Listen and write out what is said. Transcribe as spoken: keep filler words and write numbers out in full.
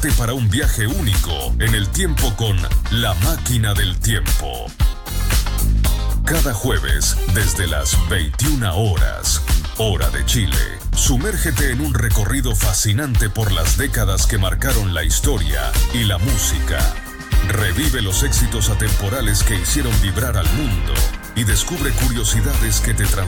Prepárate para un viaje único en el tiempo con La Máquina del Tiempo. Cada jueves, desde las veintiuna horas, hora de Chile, sumérgete en un recorrido fascinante por las décadas que marcaron la historia y la música. Revive los éxitos atemporales que hicieron vibrar al mundo y descubre curiosidades que te transforman.